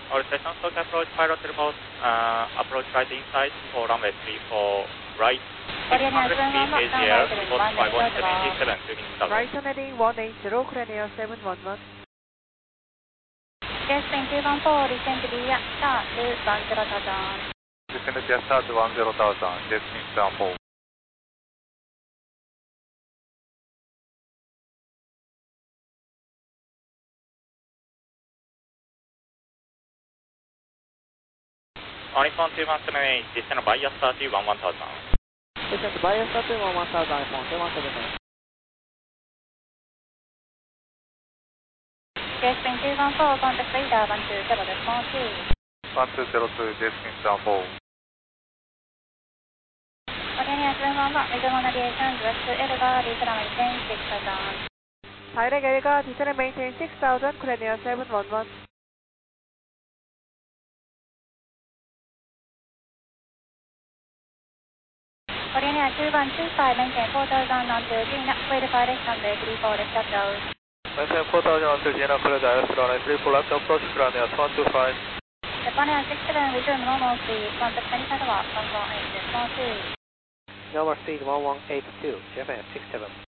All stations, Tokyo approach, pilot report, approach right inside for runway 34 right. 600 feet AGL, report by 177, turning double. Right on heading 180, Korea 711. Descend 214, descend to the start, 10,000. Descend to start 10,000, descend 4. iPhone 2178, descend bias 30, 11,000. Descend bias 30, 11,000, iPhone 2178. Descend 214, contact radar 120.2. 1202, descend 4. Korea 711, visual navigation, direct to Elga, descend and maintain 6,000. Direct Elga, descend and maintain 6,000, Korea 711. Korea 2125, maintain 4,000 on 13, wait for rest on the 34 left approach. Maintain 4,000 on 13, clear direct runway 34 left approach, Korea 125. Japan Air 67, resume normal speed, contact Pensacola, 118.2. Normal speed 1182, Japan 67.